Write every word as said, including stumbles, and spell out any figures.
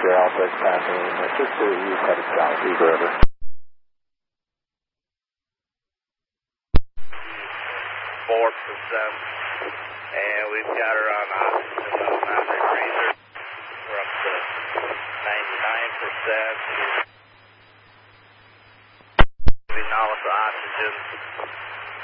Roger, Alpha is passing. Just to you headed south, Eagle River. four percent, and we've got her on oxygen level now, freezer. We're up to ninety-nine percent. Moving now with the oxygen.